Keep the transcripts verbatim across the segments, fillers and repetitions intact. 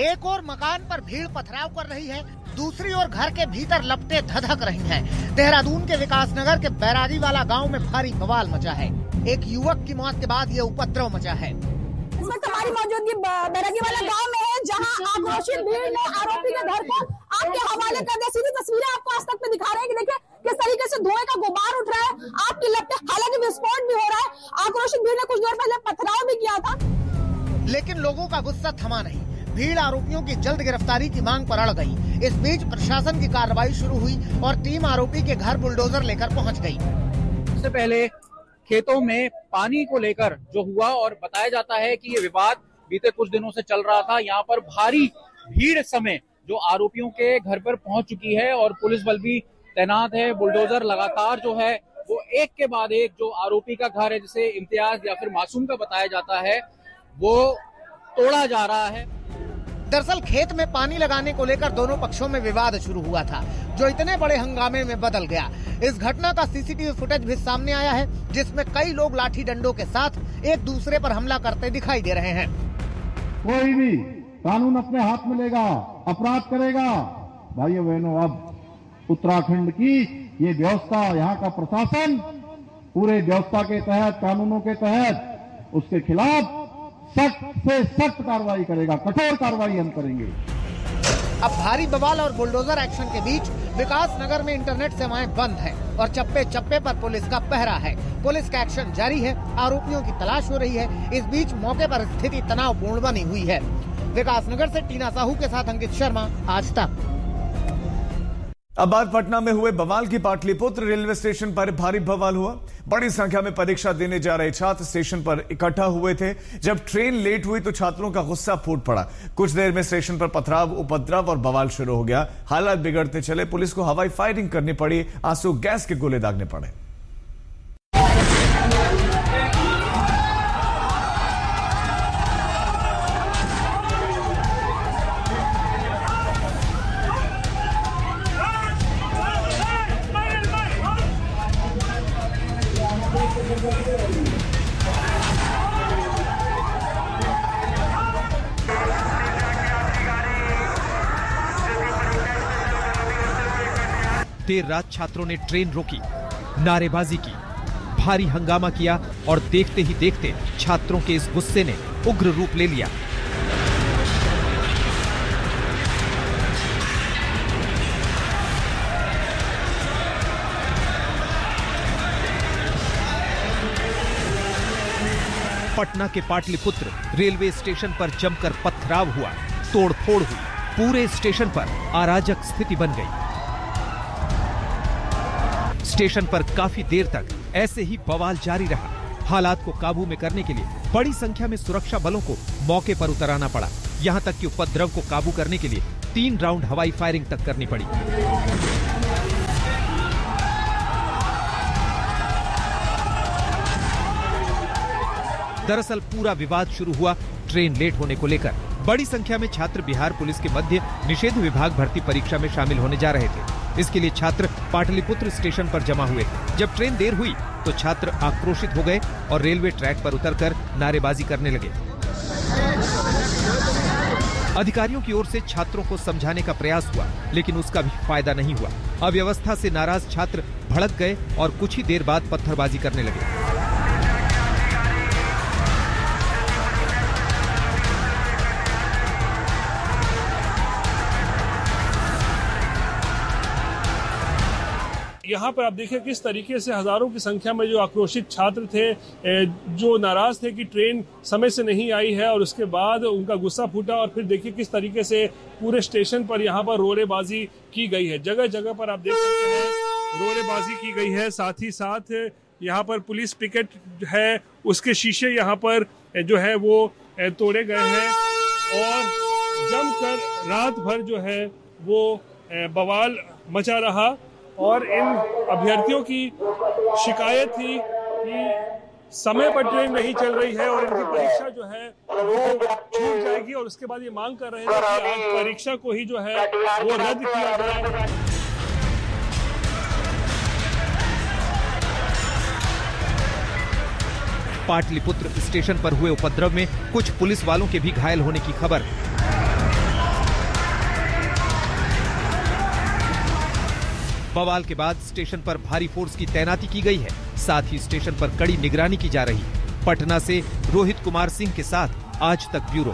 एक और मकान पर भीड़ पथराव कर रही है, दूसरी ओर घर के भीतर लपटें धधक रही हैं। देहरादून के विकासनगर के बैरागी वाला गांव में भारी बवाल मचा है। एक युवक की मौत के बाद ये उपद्रव मचा है। इस वक्त हमारी मौजूदगी बैरागी वाला गांव में है, जहां आक्रोशित भीड़ ने आरोपी के घर को आपके हवाले कर दिया। सीधी तस्वीरें आपको आज तक में दिखा रहे हैं कि देखिए किस तरीके से धुएं का गुबार उठ रहा है, आग की लपटें, हालांकि विस्फोट भी हो रहा है। आक्रोशित भीड़ ने कुछ देर पहले पथराव भी किया था, लेकिन लोगों का गुस्सा थमा नहीं। भीड़ आरोपियों की जल्द गिरफ्तारी की मांग पर अड़ गई। इस बीच प्रशासन की कार्रवाई शुरू हुई और टीम आरोपी के घर बुलडोजर लेकर पहुंच गई। सबसे पहले खेतों में पानी को लेकर जो हुआ, और बताया जाता है कि ये विवाद बीते कुछ दिनों से चल रहा था। यहाँ पर भारी भीड़ समय जो आरोपियों के घर पर पहुंच चुकी है और पुलिस बल भी तैनात है। बुलडोजर लगातार जो है वो एक के बाद एक जो आरोपी का घर है, जिसे इम्तियाज या फिर मासूम का बताया जाता है, वो तोड़ा जा रहा है। दरअसल खेत में पानी लगाने को लेकर दोनों पक्षों में विवाद शुरू हुआ था, जो इतने बड़े हंगामे में बदल गया। इस घटना का सीसीटीवी फुटेज भी सामने आया है, जिसमें कई लोग लाठी डंडों के साथ एक दूसरे पर हमला करते दिखाई दे रहे हैं। कोई भी कानून अपने हाथ में लेगा, अपराध करेगा। भाइयों बहनों, अब उत्तराखंड की ये व्यवस्था, यहाँ का प्रशासन पूरे व्यवस्था के तहत, कानूनों के तहत उसके खिलाफ सख्त से सख्त कार्रवाई करेगा, कठोर कार्रवाई हम करेंगे। अब भारी बवाल और बुलडोजर एक्शन के बीच विकास नगर में इंटरनेट सेवाएं बंद हैं और चप्पे चप्पे पर पुलिस का पहरा है। पुलिस का एक्शन जारी है, आरोपियों की तलाश हो रही है। इस बीच मौके पर स्थिति तनावपूर्ण बनी हुई है। विकास नगर से टीना साहू के साथ अंकित शर्मा, आज तक। अब बात पटना में हुए बवाल की। पाटलिपुत्र रेलवे स्टेशन पर भारी बवाल हुआ। बड़ी संख्या में परीक्षा देने जा रहे छात्र स्टेशन पर इकट्ठा हुए थे। जब ट्रेन लेट हुई तो छात्रों का गुस्सा फूट पड़ा। कुछ देर में स्टेशन पर पथराव, उपद्रव और बवाल शुरू हो गया। हालात बिगड़ते चले। पुलिस को हवाई फायरिंग करनी पड़ी, आंसू गैस के गोले दागने पड़े। देर रात छात्रों ने ट्रेन रोकी, नारेबाजी की, भारी हंगामा किया और देखते ही देखते छात्रों के इस गुस्से ने उग्र रूप ले लिया। पटना के पाटलिपुत्र रेलवे स्टेशन पर जमकर पथराव हुआ, तोड़फोड़ हुई, पूरे स्टेशन पर अराजक स्थिति बन गई। स्टेशन पर काफी देर तक ऐसे ही बवाल जारी रहा। हालात को काबू में करने के लिए बड़ी संख्या में सुरक्षा बलों को मौके पर उतर पड़ा। यहां तक कि उपद्रव को काबू करने के लिए तीन राउंड हवाई फायरिंग तक करनी पड़ी। दरअसल पूरा विवाद शुरू हुआ ट्रेन लेट होने को लेकर। बड़ी संख्या में छात्र बिहार पुलिस के मध्य निषेध विभाग भर्ती परीक्षा में शामिल होने जा रहे थे। इसके लिए छात्र पाटलिपुत्र स्टेशन पर जमा हुए थे। जब ट्रेन देर हुई तो छात्र आक्रोशित हो गए और रेलवे ट्रैक पर उतरकर नारेबाजी करने लगे। अधिकारियों की ओर से छात्रों को समझाने का प्रयास हुआ, लेकिन उसका भी फायदा नहीं हुआ। अव्यवस्था से नाराज छात्र भड़क गए और कुछ ही देर बाद पत्थरबाजी करने लगे। यहाँ पर आप देखिए किस तरीके से हजारों की संख्या में जो आक्रोशित छात्र थे, जो नाराज थे कि ट्रेन समय से नहीं आई है, और उसके बाद उनका गुस्सा फूटा। और फिर देखिए किस तरीके से पूरे स्टेशन पर यहाँ पर रोड़ेबाजी की गई है। जगह जगह पर आप देख सकते हैं रोड़ेबाजी की गई है। साथ ही साथ यहाँ पर पुलिस पिकेट है, उसके शीशे यहाँ पर जो है वो तोड़े गए हैं और जमकर रात भर जो है वो बवाल मचा रहा। और इन अभ्यर्थियों की शिकायत थी कि समय पर ट्रेन नहीं चल रही है और इनकी परीक्षा जो है वो छूट जाएगी, और उसके बाद ये मांग कर रहे थे कि आज परीक्षा को ही जो है वो रद्द किया जाए। पाटलिपुत्र स्टेशन पर हुए उपद्रव में कुछ पुलिस वालों के भी घायल होने की खबर। बवाल के बाद स्टेशन पर भारी फोर्स की तैनाती की गई है। साथ ही स्टेशन पर कड़ी निगरानी की जा रही है। पटना से रोहित कुमार सिंह के साथ आज तक ब्यूरो।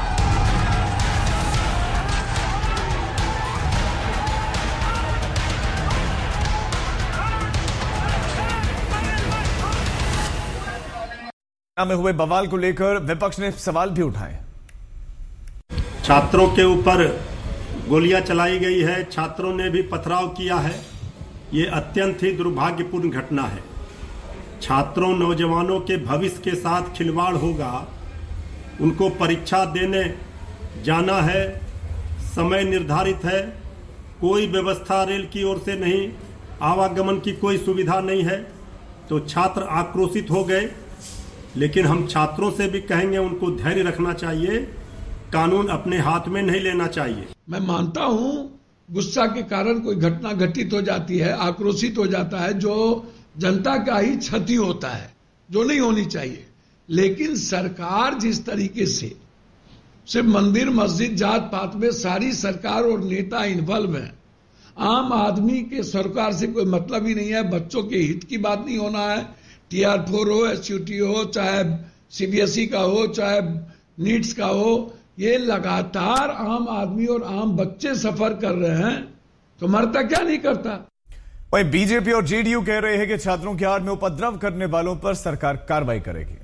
में हुए बवाल को लेकर विपक्ष ने सवाल भी उठाए। छात्रों के ऊपर गोलियां चलाई गई है, छात्रों ने भी पथराव किया है। ये अत्यंत ही दुर्भाग्यपूर्ण घटना है। छात्रों नौजवानों के भविष्य के साथ खिलवाड़ होगा। उनको परीक्षा देने जाना है, समय निर्धारित है, कोई व्यवस्था रेल की ओर से नहीं, आवागमन की कोई सुविधा नहीं है, तो छात्र आक्रोशित हो गए। लेकिन हम छात्रों से भी कहेंगे उनको धैर्य रखना चाहिए, कानून अपने हाथ में नहीं लेना चाहिए। मैं मानता हूं गुस्सा के कारण कोई घटना घटित हो जाती है, आक्रोशित हो जाता है, जो जनता का ही क्षति होता है, जो नहीं होनी चाहिए। लेकिन सरकार जिस तरीके से सिर्फ मंदिर मस्जिद जात पात में सारी सरकार और नेता इन्वॉल्व है, आम आदमी के सरकार से कोई मतलब ही नहीं है। बच्चों के हित की बात नहीं होना है। टी आर फोर हो, एस यू टी हो, चाहे सी बी एस ई का हो, चाहे नीट्स का हो, ये लगातार आम आदमी और आम बच्चे सफर कर रहे हैं, तो मरता क्या नहीं करता। वहीं बीजेपी और जे डी यू कह रहे हैं कि छात्रों की आड़ में उपद्रव करने वालों पर सरकार कार्रवाई करेगी।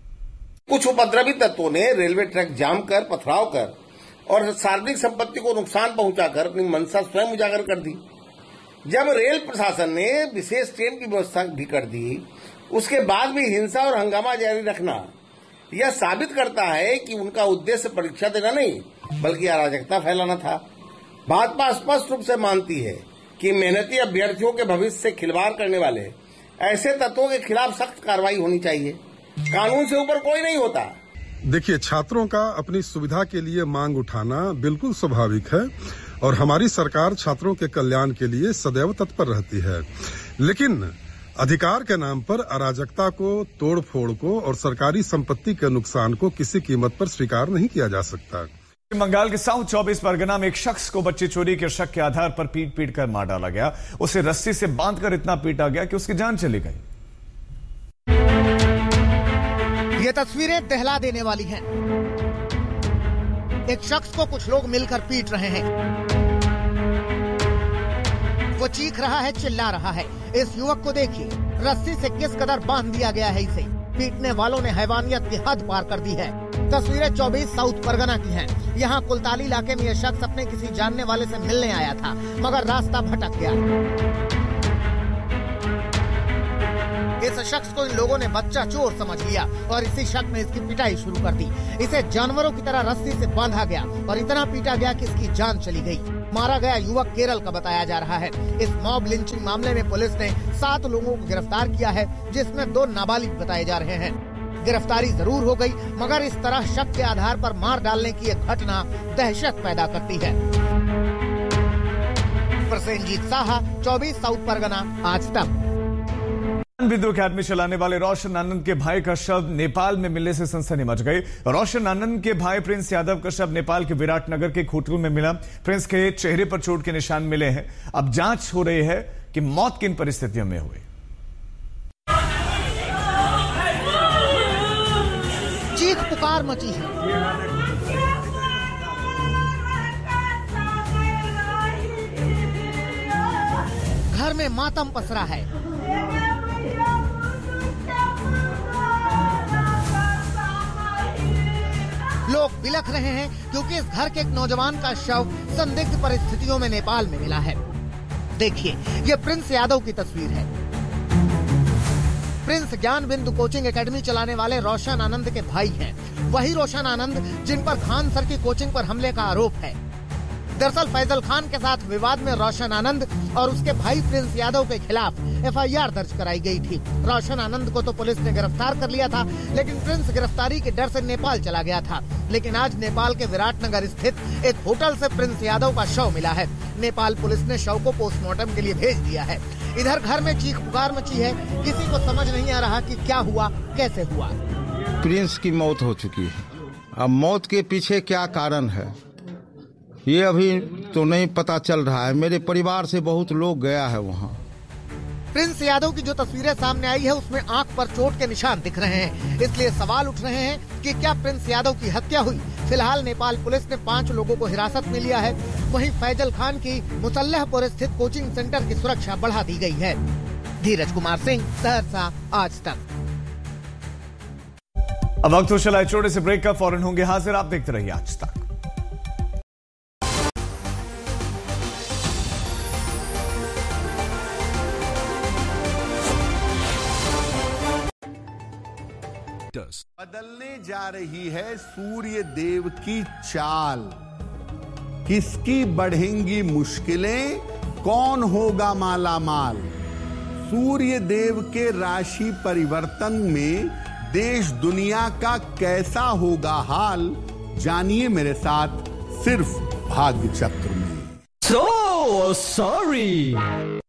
कुछ उपद्रवी तत्वों ने रेलवे ट्रैक जाम कर, पथराव कर और सार्वजनिक संपत्ति को नुकसान पहुंचाकर अपनी मंशा स्वयं उजागर कर दी। जब रेल प्रशासन ने विशेष ट्रेन की व्यवस्था भी कर दी, उसके बाद भी हिंसा और हंगामा जारी रखना यह साबित करता है कि उनका उद्देश्य परीक्षा देना नहीं बल्कि अराजकता फैलाना था। भाजपा स्पष्ट रूप से मानती है कि मेहनती अभ्यर्थियों के भविष्य से खिलवाड़ करने वाले ऐसे तत्वों के खिलाफ सख्त कार्रवाई होनी चाहिए। कानून से ऊपर कोई नहीं होता। देखिए, छात्रों का अपनी सुविधा के लिए मांग उठाना बिल्कुल स्वाभाविक है और हमारी सरकार छात्रों के कल्याण के लिए सदैव तत्पर रहती है। लेकिन अधिकार के नाम पर अराजकता को, तोड़ फोड़ को और सरकारी संपत्ति के नुकसान को किसी कीमत पर स्वीकार नहीं किया जा सकता। बंगाल के साउथ चौबीस परगना में एक शख्स को बच्चे चोरी के शक के आधार पर पीट पीट कर मार डाला गया। उसे रस्सी से बांधकर इतना पीटा गया कि उसकी जान चली गई। ये तस्वीरें दहला देने वाली हैं। एक शख्स को कुछ लोग मिलकर पीट रहे हैं। वो चीख रहा है, चिल्ला रहा है। इस युवक को देखिए, रस्सी से किस कदर बांध दिया गया है इसे। पीटने वालों ने हैवानियत की हद पार कर दी है। तस्वीरें चौबीस साउथ परगना की हैं। यहाँ कुलताली इलाके में यह शख्स अपने किसी जानने वाले से मिलने आया था, मगर रास्ता भटक गया। इस शख्स को इन लोगों ने बच्चा चोर समझ लिया और इसी शक में इसकी पिटाई शुरू कर दी। इसे जानवरों की तरह रस्सी से बांधा गया और इतना पीटा गया कि इसकी जान चली गई। मारा गया युवक केरल का बताया जा रहा है। इस मॉब लिंचिंग मामले में पुलिस ने सात लोगों को गिरफ्तार किया है, जिसमें दो नाबालिग बताए जा रहे हैं। गिरफ्तारी जरूर हो गई, मगर इस तरह शक के आधार पर मार डालने की एक घटना दहशत पैदा करती है। प्रसेनजीत साहा, चौबीस साउथ परगना, आज तक। बिंदु अकेडमी चलाने वाले रोशन आनंद के भाई का शव नेपाल में मिलने से सनसनी मच गई। रोशन आनंद के भाई प्रिंस यादव का शव नेपाल के विराटनगर के खूटू में मिला। प्रिंस के चेहरे पर चोट के निशान मिले हैं। अब जांच हो रही है कि मौत किन परिस्थितियों में हुई। चीख पुकार मची है। घर में मातम पसरा है। लोग बिलख रहे हैं क्योंकि इस घर के एक नौजवान का शव संदिग्ध परिस्थितियों में नेपाल में मिला है। देखिए, ये प्रिंस यादव की तस्वीर है। प्रिंस ज्ञान बिंदु कोचिंग एकेडमी चलाने वाले रोशन आनंद के भाई हैं। वही रोशन आनंद जिन पर खान सर की कोचिंग पर हमले का आरोप है। दरअसल फैजल खान के साथ विवाद में रोशन आनंद और उसके भाई प्रिंस यादव के खिलाफ एफ आई आर दर्ज कराई गई थी। रोशन आनंद को तो पुलिस ने गिरफ्तार कर लिया था, लेकिन प्रिंस गिरफ्तारी के डर से नेपाल चला गया था। लेकिन आज नेपाल के विराटनगर स्थित एक होटल से प्रिंस यादव का शव मिला है। नेपाल पुलिस ने शव को पोस्टमार्टम के लिए भेज दिया है। इधर घर में चीख पुकार मची है। किसी को समझ नहीं आ रहा कि क्या हुआ, कैसे हुआ। प्रिंस की मौत हो चुकी है। अब मौत के पीछे क्या कारण है, ये अभी तो नहीं पता चल रहा है, मेरे परिवार से बहुत लोग गया है वहाँ। प्रिंस यादव की जो तस्वीरें सामने आई है उसमें आंख पर चोट के निशान दिख रहे हैं, इसलिए सवाल उठ रहे हैं कि क्या प्रिंस यादव की हत्या हुई। फिलहाल नेपाल पुलिस ने पाँच लोगों को हिरासत में लिया है। वहीं फैजल खान की मुसल्लहपुर स्थित कोचिंग सेंटर की सुरक्षा बढ़ा दी गई है। धीरज कुमार सिंह, सहरसा, आज तक। अब वक्त हो चला है छोटे से ब्रेक का, फौरन होंगे हाजिर, आप देखते रहिए आज तक। बदलने जा रही है सूर्य देव की चाल। किसकी बढ़ेंगी मुश्किलें, कौन होगा माला माल। सूर्य देव के राशि परिवर्तन में देश दुनिया का कैसा होगा हाल, जानिए मेरे साथ सिर्फ भाग्य चक्र में। So sorry.